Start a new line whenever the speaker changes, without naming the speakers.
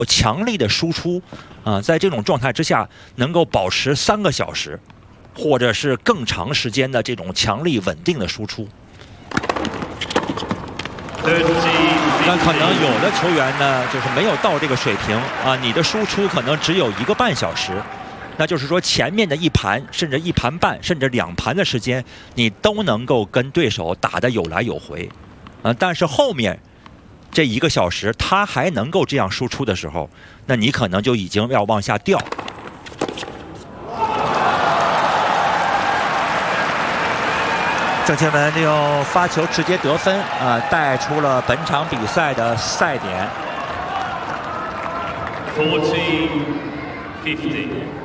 强力的输出在这种状态之下能够保持3个小时，或者是更长时间的这种强力稳定的输出。那可能有的球员呢，就是没有到这个水平你的输出可能只有1个半小时。 那就是说，前面的1盘，甚至1盘半，甚至2盘的时间，你都能够跟对手打得有来有回，但是后面这1个小时，他还能够这样输出的时候，那你可能就已经要往下掉。郑钦文利用发球直接得分带出了本场比赛的赛点。
14-15。